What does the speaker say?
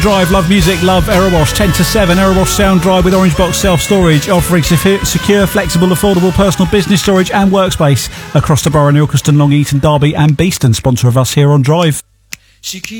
Drive, love music, love Erewash. 10 to 7, Erewash Sound Drive with Orange Box Self-Storage, offering secure, flexible, affordable personal business storage and workspace across the borough in Ilkeston, Long Eaton, Derby and Beeston. Sponsor of us here on Drive.